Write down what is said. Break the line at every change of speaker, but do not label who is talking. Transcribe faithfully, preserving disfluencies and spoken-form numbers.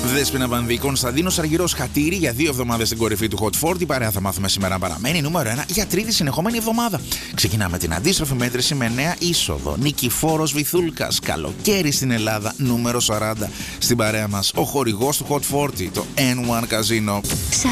Δέσποινα Βανδύ, Κωνσταντίνος Αργυρός, Χατήρι για δύο εβδομάδες στην κορυφή του Hot σαράντα. Η παρέα θα μάθουμε σήμερα αν παραμένει νούμερο ένα για τρίτη συνεχόμενη εβδομάδα. Ξεκινάμε την αντίστροφη μέτρηση με νέα είσοδο. Νικηφόρος Βυθούλκας, καλοκαίρι στην Ελλάδα, νούμερο σαράντα. Στην παρέα μας ο χορηγός του Hot σαράντα, το N one Casino.